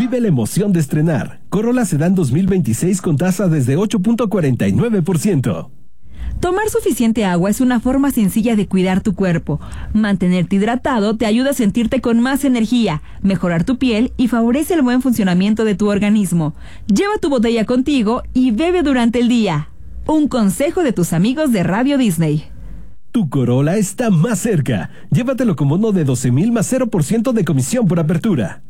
Vive la emoción de estrenar. Corolla Sedán 2026 con tasa desde 8.49%. Tomar suficiente agua es una forma sencilla de cuidar tu cuerpo. Mantenerte hidratado te ayuda a sentirte con más energía, mejorar tu piel y favorece el buen funcionamiento de tu organismo. Lleva tu botella contigo y bebe durante el día. Un consejo de tus amigos de Radio Disney. Tu Corolla está más cerca. Llévatelo con bono de 12,000 más 0% de comisión por apertura.